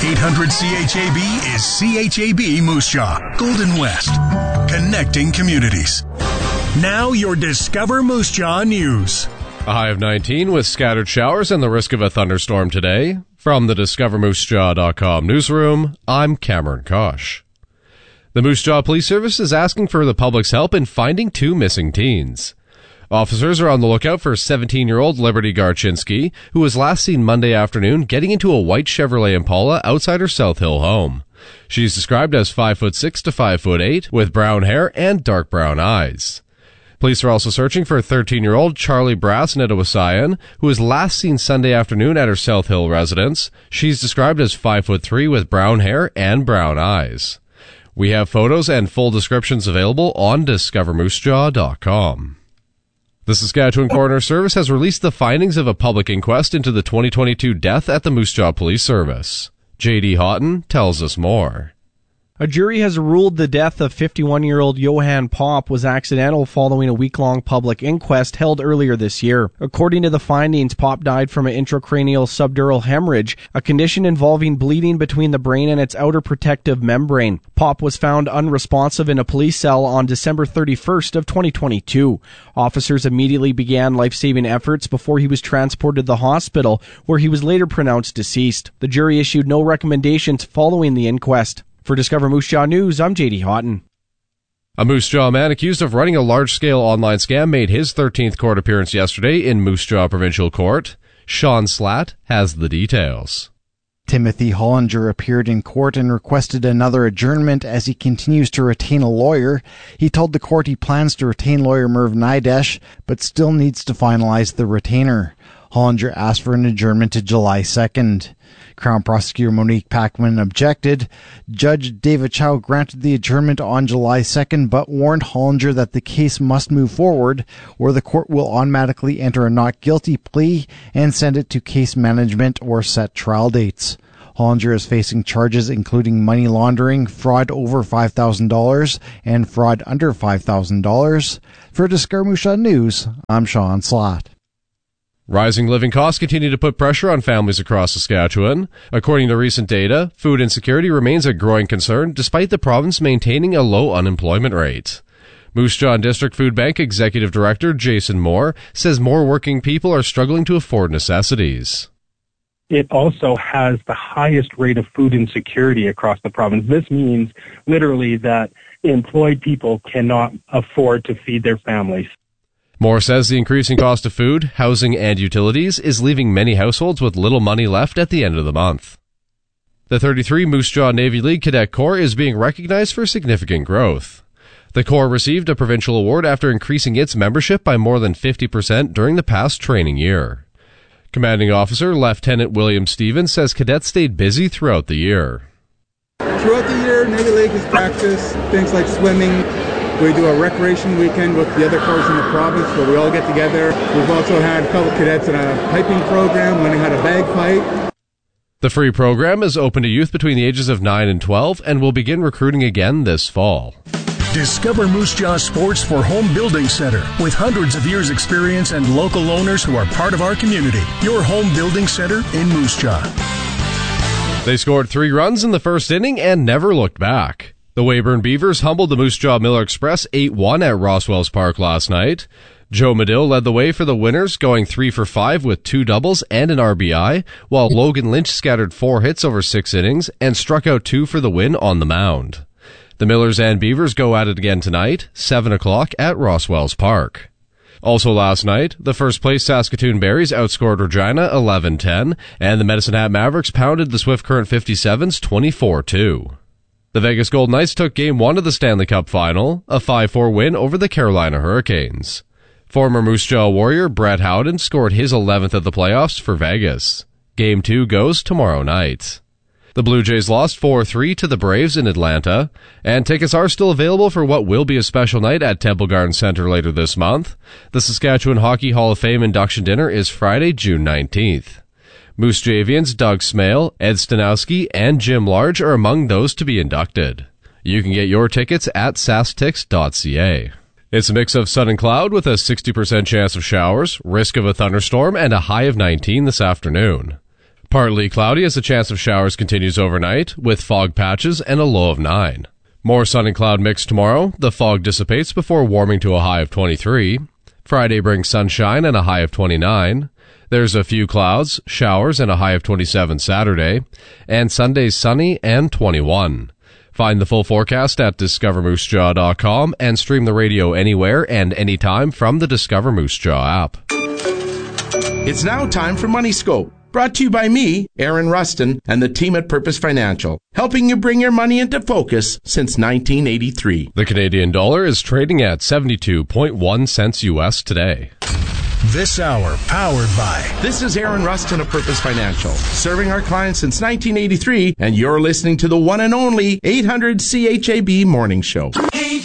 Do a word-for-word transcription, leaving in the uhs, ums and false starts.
eight hundred C H A B is C H A B Moose Jaw, Golden West, connecting communities. Now your Discover Moose Jaw news. A high of nineteen with scattered showers and the risk of a thunderstorm today. From the discover moose jaw dot com newsroom, I'm Cameron Kosh. The Moose Jaw Police Service is asking for the public's help in finding two missing teens. Officers are on the lookout for seventeen-year-old Liberty Garchinsky, who was last seen Monday afternoon getting into a white Chevrolet Impala outside her South Hill home. She's described as five foot six to five foot eight, with brown hair and dark brown eyes. Police are also searching for thirteen-year-old Charlie Brass Nedowasayan, who was last seen Sunday afternoon at her South Hill residence. She's described as five foot three with brown hair and brown eyes. We have photos and full descriptions available on discover moose jaw dot com. The Saskatchewan Coroner Service has released the findings of a public inquest into the twenty twenty-two death at the Moose Jaw Police Service. J D Houghton tells us more. A jury has ruled the death of fifty-one-year-old Johan Popp was accidental following a week-long public inquest held earlier this year. According to the findings, Popp died from an intracranial subdural hemorrhage, a condition involving bleeding between the brain and its outer protective membrane. Popp was found unresponsive in a police cell on December thirty-first of twenty twenty-two. Officers immediately began life-saving efforts before he was transported to the hospital, where he was later pronounced deceased. The jury issued no recommendations following the inquest. For Discover Moose Jaw News, I'm J D Houghton. A Moose Jaw man accused of running a large-scale online scam made his thirteenth court appearance yesterday in Moose Jaw Provincial Court. Sean Slatt has the details. Timothy Hollinger appeared in court and requested another adjournment as he continues to retain a lawyer. He told the court he plans to retain lawyer Merv Nidesh, but still needs to finalize the retainer. Hollinger asked for an adjournment to July second. Crown Prosecutor Monique Packman objected. Judge David Chow granted the adjournment on July second, but warned Hollinger that the case must move forward, or the court will automatically enter a not guilty plea and send it to case management or set trial dates. Hollinger is facing charges including money laundering, fraud over five thousand dollars, and fraud under five thousand dollars. For Discover Moose Jaw News, I'm Sean Slatt. Rising living costs continue to put pressure on families across Saskatchewan. According to recent data, food insecurity remains a growing concern despite the province maintaining a low unemployment rate. Moose Jaw District Food Bank Executive Director Jason Moore says more working people are struggling to afford necessities. It also has the highest rate of food insecurity across the province. This means literally that employed people cannot afford to feed their families. Moore says the increasing cost of food, housing, and utilities is leaving many households with little money left at the end of the month. The thirty-three Moose Jaw Navy League Cadet Corps is being recognized for significant growth. The Corps received a provincial award after increasing its membership by more than fifty percent during the past training year. Commanding Officer Lieutenant William Stevens says cadets stayed busy throughout the year. Throughout the year, Navy League has practiced things like swimming. We do a recreation weekend with the other corps in the province where we all get together. We've also had a couple cadets in a piping program learning how to bagpipe. The free program is open to youth between the ages of nine and twelve and will begin recruiting again this fall. Discover Moose Jaw Sports for Home Building Center. With hundreds of years experience and local owners who are part of our community. Your home building center in Moose Jaw. They scored three runs in the first inning and never looked back. The Weyburn Beavers humbled the Moose Jaw Miller Express eight one at Roswells Park last night. Joe Medill led the way for the winners, going three for five with two doubles and an R B I, while Logan Lynch scattered four hits over six innings and struck out two for the win on the mound. The Millers and Beavers go at it again tonight, seven o'clock at Roswells Park. Also last night, the first-place Saskatoon Berries outscored Regina eleven ten, and the Medicine Hat Mavericks pounded the Swift Current fifty-sevens twenty-four two. The Vegas Golden Knights took Game one of the Stanley Cup Final, a five four win over the Carolina Hurricanes. Former Moose Jaw Warrior Brett Howden scored his eleventh of the playoffs for Vegas. Game two goes tomorrow night. The Blue Jays lost four three to the Braves in Atlanta, and tickets are still available for what will be a special night at Temple Garden Center later this month. The Saskatchewan Hockey Hall of Fame induction dinner is Friday, June nineteenth. Moose Javians Doug Smale, Ed Stanowski, and Jim Large are among those to be inducted. You can get your tickets at sastix dot c a. It's a mix of sun and cloud with a sixty percent chance of showers, risk of a thunderstorm, and a high of nineteen this afternoon. Partly cloudy as the chance of showers continues overnight, with fog patches and a low of nine. More sun and cloud mix tomorrow. The fog dissipates before warming to a high of twenty-three. Friday brings sunshine and a high of twenty-nine. There's a few clouds, showers, and a high of twenty-seven Saturday. And Sunday's sunny and twenty-one. Find the full forecast at discover moose jaw dot com and stream the radio anywhere and anytime from the Discover Moose Jaw app. It's now time for Money Scope, brought to you by me, Aaron Rustin, and the team at Purpose Financial, helping you bring your money into focus since nineteen eighty-three. The Canadian dollar is trading at seventy-two point one cents U S today. This hour powered by... This is Aaron Rustin of Purpose Financial, serving our clients since nineteen eighty-three, and you're listening to the one and only eight hundred C H A B Morning Show.